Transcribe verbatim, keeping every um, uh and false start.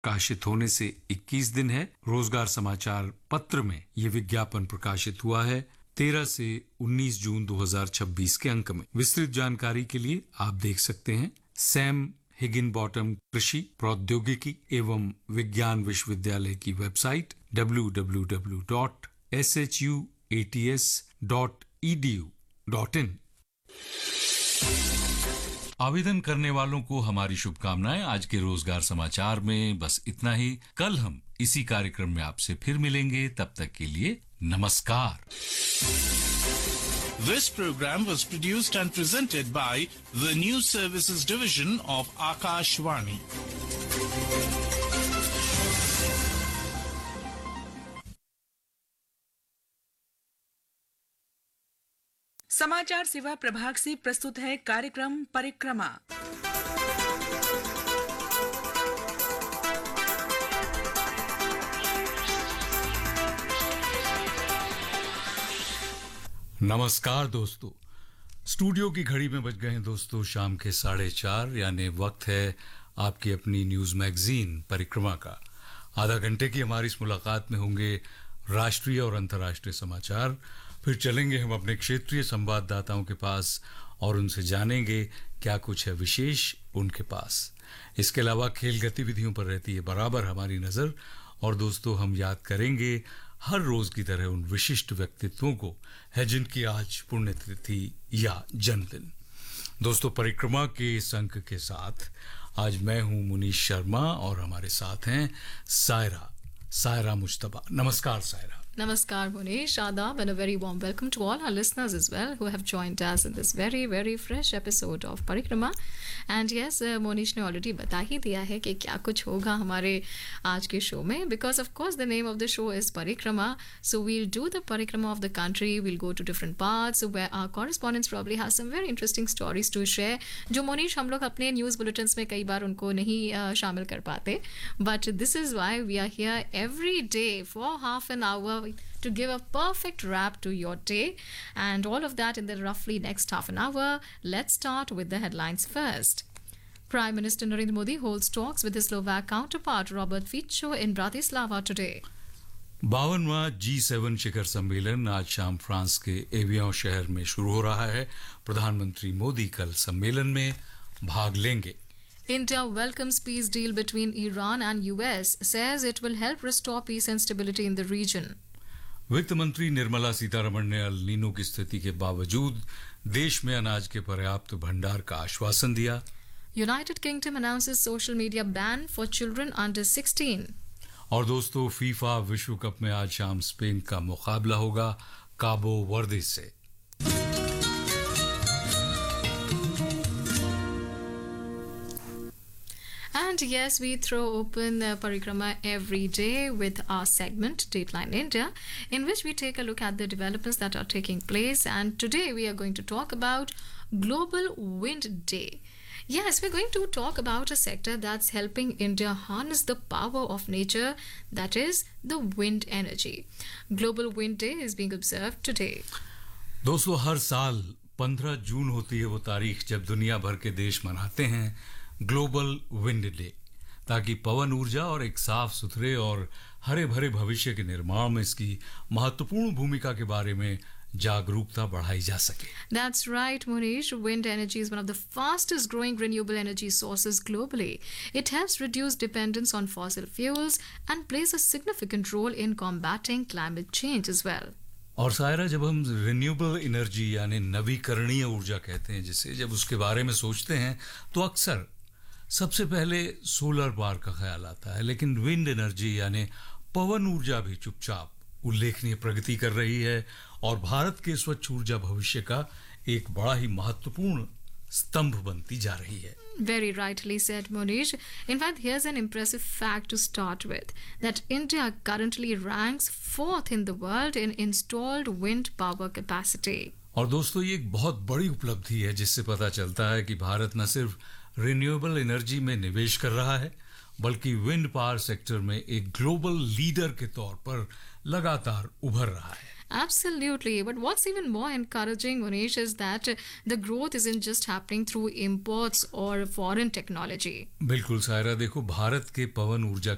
प्रकाशित होने से इक्कीस दिन है। रोजगार समाचार पत्र में ये विज्ञापन प्रकाशित हुआ है तेरह से उन्नीस जून दो हज़ार छब्बीस के अंक में। विस्तृत जानकारी के लिए आप देख सकते हैं सैम हिगिनबॉटम कृषि प्रौद्योगिकी एवं विज्ञान विश्वविद्यालय की website W W W dot S H U A T S dot E D U dot in. आवेदन करने वालों को हमारी शुभकामनाएं। आज के रोजगार समाचार में बस इतना ही। कल हम इसी कार्यक्रम में आपसे फिर मिलेंगे। तब तक के लिए नमस्कार। This program was produced and presented by the News Services Division of Akashvani. समाचार सेवा प्रभाग से प्रस्तुत है कार्यक्रम परिक्रमा। नमस्कार दोस्तों, स्टूडियो की घड़ी में बज गए हैं दोस्तों शाम के साढ़े चार, यानी वक्त है आपकी अपनी न्यूज मैगजीन परिक्रमा का। आधा घंटे की हमारी इस मुलाकात में होंगे राष्ट्रीय और अंतर्राष्ट्रीय समाचार। फिर चलेंगे हम अपने क्षेत्रीय संवाददाताओं के पास और उनसे जानेंगे क्या कुछ है विशेष उनके पास। इसके अलावा खेल गतिविधियों पर रहती है बराबर हमारी नजर। और दोस्तों, हम याद करेंगे हर रोज की तरह उन विशिष्ट व्यक्तित्वों को है जिनकी आज पुण्यतिथि या जन्मदिन। दोस्तों, परिक्रमा के इस अंक के साथ आज मैं हूं मुनीश शर्मा और हमारे साथ हैं सायरा सायरा मुश्तबा। नमस्कार Saira. Namaskar Munish, Adab, and a very warm welcome to all our listeners as well who have joined us in this very very fresh episode of Parikrama. And yes, uh, Monish ने already बता ही दिया है कि क्या कुछ होगा हमारे आज के शो में, because of course the name of the show is Parikrama. So we'll do the Parikrama of the country. We'll go to different parts where our correspondents probably has some very interesting stories to share. जो Monish हम लोग अपने news bulletins में कई बार उनको नहीं uh, शामिल कर पाते. But this is why we are here every day for half an hour to give a perfect wrap to your day, and all of that in the roughly next half an hour. Let's start with the headlines first. Prime Minister Narendra Modi holds talks with his Slovak counterpart Robert Fico in Bratislava today. बावनवां ji seven शिखर सम्मेलन आज शाम France के avian शहर में शुरू हो रहा है। प्रधानमंत्री मोदी कल सम्मेलन में भाग लेंगे। India welcomes peace deal between Iran and U S, says it will help restore peace and stability in the region. वित्त मंत्री निर्मला सीतारमण ने अल नीनो की स्थिति के बावजूद देश में अनाज के पर्याप्त भंडार का आश्वासन दिया। United Kingdom announces social media ban for children under sixteen. और दोस्तों, फीफा विश्व कप में आज शाम स्पेन का मुकाबला होगा काबो वर्दे से। And yes, we throw open uh, Parikrama every day with our segment Dateline India, in which we take a look at the developments that are taking place. And today we are going to talk about Global Wind Day. Yes, we're going to talk about a sector that's helping India harness the power of nature, that is the wind energy. Global Wind Day is being observed today. दोस्तों, हर साल पंद्रह जून होती है वो तारीख जब दुनिया भर के देश मनाते हैं ग्लोबल विंड डे, ताकि पवन ऊर्जा और एक साफ सुथरे और हरे भरे भविष्य के निर्माण में इसकी महत्वपूर्ण भूमिका के बारे में जागरूकता बढ़ाई जा सके। That's right, Munish. Wind energy is one of the fastest growing renewable energy sources globally. It helps reduce dependence on fossil fuels and plays a significant role in combating climate change as well. और सायरा, जब हम renewable energy यानी नवीकरणीय ऊर्जा कहते हैं जिसे, जब उसके बारे में सोचते हैं तो अक्सर सबसे पहले सोलर पावर का ख्याल आता है, लेकिन विंड एनर्जी यानी पवन ऊर्जा भी चुपचाप उल्लेखनीय प्रगति कर रही है और भारत के स्वच्छ ऊर्जा भविष्य का एक बड़ा ही महत्वपूर्ण स्तंभ बनती जा रही है। Very rightly said, Monish. In fact, here's an impressive fact to start with, that India currently ranks fourth in the world in installed wind power capacity. और दोस्तों, ये एक बहुत बड़ी उपलब्धि है जिससे पता चलता है कि भारत न सिर्फ रिन्यूएबल एनर्जी में निवेश कर रहा है, बल्कि विंड पावर सेक्टर में एक ग्लोबल लीडर के तौर पर लगातार उभर रहा है। Absolutely. But what's even more encouraging, Munish, is that the growth isn't just happening through imports or foreign technology. बिल्कुल सायरा, देखो भारत के पवन ऊर्जा